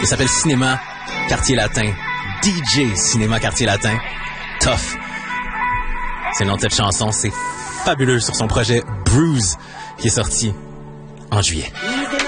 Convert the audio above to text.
Il s'appelle Cinéma Quartier Latin. DJ Cinéma Quartier Latin. Tough. C'est le nom de cette chanson. C'est fabuleux sur son projet Bruise qui est sorti en juillet.